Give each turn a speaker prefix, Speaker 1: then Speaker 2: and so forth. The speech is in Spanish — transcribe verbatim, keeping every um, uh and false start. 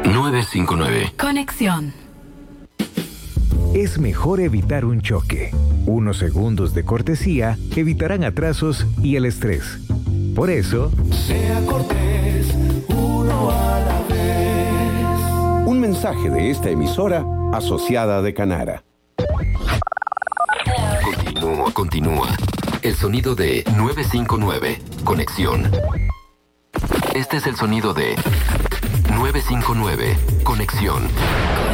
Speaker 1: nueve cinco nueve.
Speaker 2: Conexión.
Speaker 3: Es mejor evitar un choque. Unos segundos de cortesía evitarán atrasos y el estrés. Por eso,
Speaker 4: sea cortés, uno a la vez.
Speaker 5: Un mensaje de esta emisora asociada de Canara.
Speaker 1: Continúa, continúa. El sonido de nueve cinco nueve. Conexión. Este es el sonido de nueve cinco nueve. Conexión.